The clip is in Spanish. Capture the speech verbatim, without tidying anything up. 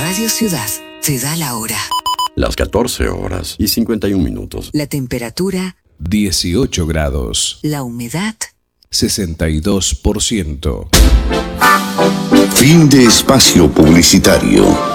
Radio Ciudad te da la hora. Las catorce horas y cincuenta y un minutos. La temperatura dieciocho grados. La humedad sesenta y dos por ciento. Fin de espacio publicitario.